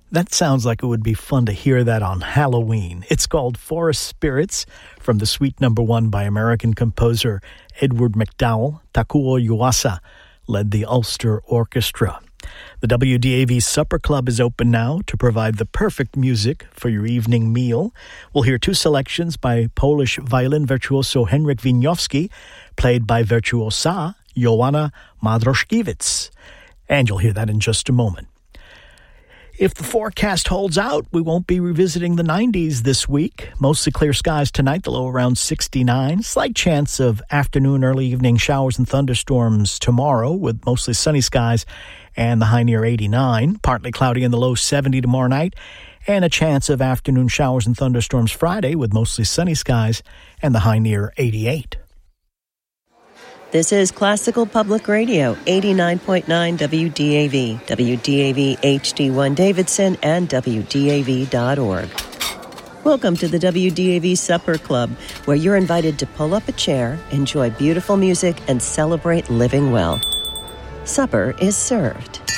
That sounds like it would be fun to hear that on Halloween. It's called Forest Spirits from the Suite No. 1 by American composer Edward McDowell. Takuo Yuasa led the Ulster Orchestra. The WDAV Supper Club is open now to provide the perfect music for your evening meal. We'll hear two selections by Polish violin virtuoso Henryk Wieniawski, played by virtuosa Joanna Madroszkiewicz. And you'll hear that in just a moment. If the forecast holds out, we won't be revisiting the 90s this week. Mostly clear skies tonight, the low around 69. Slight chance of afternoon, early evening showers and thunderstorms tomorrow with mostly sunny skies and the high near 89. Partly cloudy in the low 70 tomorrow night. And a chance of afternoon showers and thunderstorms Friday with mostly sunny skies and the high near 88. This is Classical Public Radio, 89.9 WDAV, WDAV HD1 Davidson, and WDAV.org. Welcome to the WDAV Supper Club, where you're invited to pull up a chair, enjoy beautiful music, and celebrate living well. Supper is served.